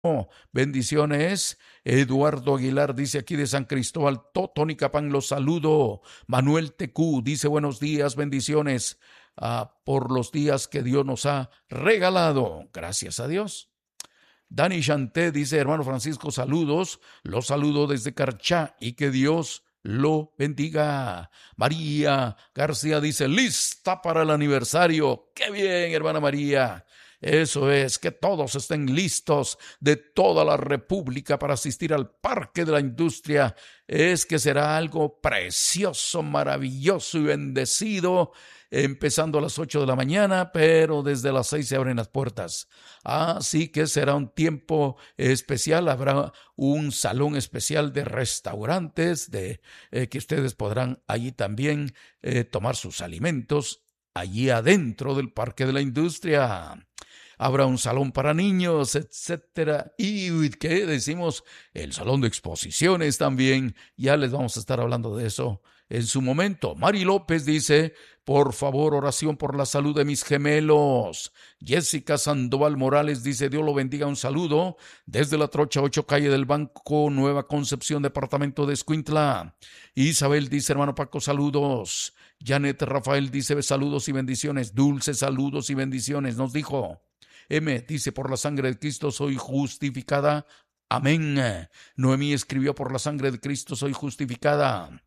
Bendiciones. Eduardo Aguilar dice aquí de San Cristóbal, Totonicapán, los saludo. Manuel TQ dice buenos días, bendiciones por los días que Dios nos ha regalado. Gracias a Dios. Dani Chanté dice, hermano Francisco, saludos. Los saludo desde Carchá y que Dios lo bendiga. María García dice, lista para el aniversario. ¡Qué bien, hermana María! Eso es, que todos estén listos de toda la República para asistir al Parque de la Industria. Es que será algo precioso, maravilloso y bendecido, empezando a las 8 de la mañana, pero desde las 6 se abren las puertas. Así que será un tiempo especial, habrá un salón especial de restaurantes, que ustedes podrán allí también tomar sus alimentos, allí adentro del Parque de la Industria. Habrá un salón para niños, etcétera. Y ¿qué decimos? El salón de exposiciones también. Ya les vamos a estar hablando de eso en su momento. Mari López dice, por favor, oración por la salud de mis gemelos. Jessica Sandoval Morales dice, Dios lo bendiga, un saludo desde la Trocha 8, calle del Banco, Nueva Concepción, departamento de Escuintla. Isabel dice, hermano Paco, saludos. Janet Rafael dice, saludos y bendiciones. Dulce, saludos y bendiciones, nos dijo. M dice, por la sangre de Cristo soy justificada. Amén. Noemí escribió, por la sangre de Cristo soy justificada.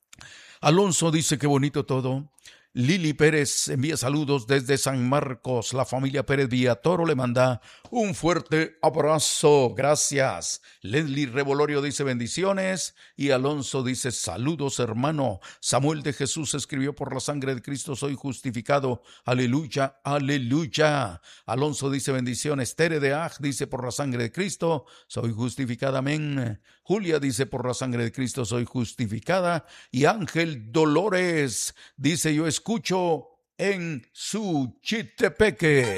Alonso dice, qué bonito todo. Lili Pérez envía saludos desde San Marcos. La familia Pérez Villatoro le manda un fuerte abrazo. Gracias. Leslie Revolorio dice bendiciones. Y Alonso dice saludos, hermano. Samuel de Jesús escribió, por la sangre de Cristo soy justificado. Aleluya, aleluya. Alonso dice bendiciones. Tere de Aj dice, por la sangre de Cristo soy justificada. Amén. Julia dice, por la sangre de Cristo soy justificada. Y Ángel Dolores dice, yo escucho en Suchitepeque.